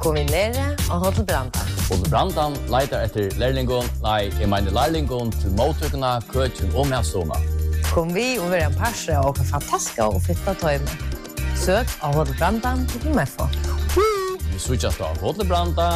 Kom vi nere og Hotel Brandan. Hotel Brandan leitar etter lærlingon, jeg mener lærlingon til mottøkene, køkken og medstående. Kom vi og være en parse og fantastiske og fitta tøyme. Søk av Hotel Brandan til MFO. Vi switchas av Hotel Brandan.